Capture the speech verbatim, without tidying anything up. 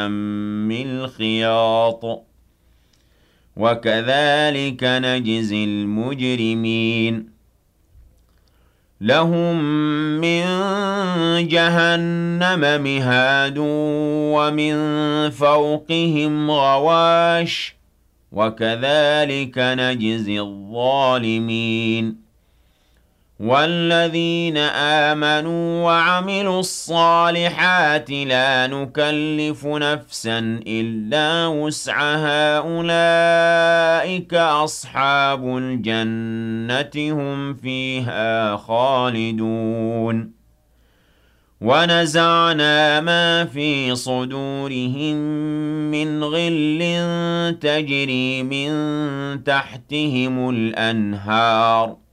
من الخياط وكذلك نجزي المجرمين لهم من جهنم مهاد ومن فوقهم غواش وكذلك نجزي الظالمين والذين آمنوا وعملوا الصالحات لا نكلف نفسا إلا وسعها أولئك أصحاب الجنة هم فيها خالدون ونزعنا ما في صدورهم من غل تجري من تحتهم الأنهار